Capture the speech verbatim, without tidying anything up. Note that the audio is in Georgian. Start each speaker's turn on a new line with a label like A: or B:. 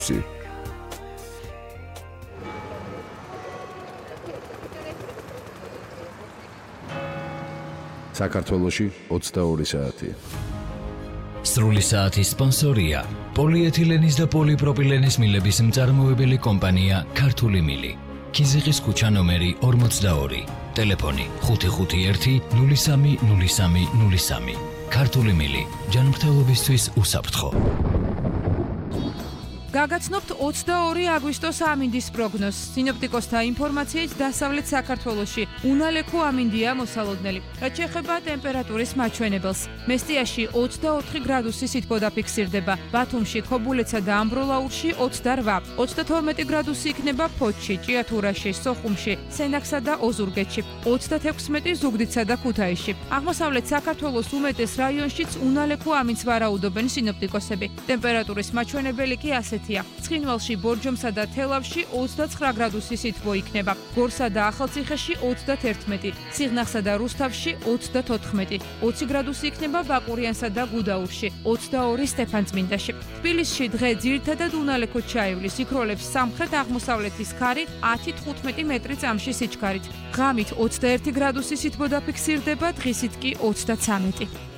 A: საქართველოში ოცდაორი საათი.
B: სრული საათის სპონსორია პოლიეთილენის და პოლიპროპილენის მილების მწარმოებელი კომპანია ქართული მილი. ქიზიყის ქუჩა ნომერი ორმოცდაორი. ტელეფონი ხუთი ხუთი ერთი ნული სამი ნული სამი ნული სამი. ქართული მილი ჯანმრთელობისთვის უსაფრთხო.
C: გაგაცნობთ ოცდაორი აგვისტოს ამინდის პროგნოზს. სინოპტიკოსთა ინფორმაციით დასავლეთ საქართველოში უნალექო ამინდია მოსალოდნელი. რაც შეეხება ტემპერატურის მაჩვენებელს. მესტიაში ოცდაოთხი გრადუსი სითბო დაფიქსირდება. ბათუმში, ქობულეთსა და ამბროლაურში ოცდარვა. ოცდათორმეტი გრადუსი იქნება ფოთში, ჭიათურაში, სოხუმში, სენაკსა და ოზურგეთში. ოცდათექვსმეტი ზუგდიდსა და ქუთაისში. აღმოსავლეთ საქართველოს უმეტეს რაიონშიც უნალექო ამინდს ვარაუდობენ სინოპტიკოსები. ტემპერატურის მაჩვენებელი კი ასე ცხინვალში, ბორჯომსა და თელავში ოცდაცხრა გრადუსი სითბო იქნება. გორსა და ახალციხეში ოცდაათერთმეტი, სიღნაღსა და რუსთავში ოცდათოთხმეტი, ოცი გრადუსი იქნება ბაკურიანსა და გუდაურში, ოცდაორი სტეფანწმინდაში. თბილისში დღე ძირითადად უნალექოდ ჩაივლის, იქროლებს სამხრეთ-აღმოსავლეთის ქარი ათი თხუთმეტი მეტრი წამში სიჩქარით. ღამით ოცდაერთი გრადუსი სითბო დაფიქსირდება, დღისით კი ოცდაცამეტი.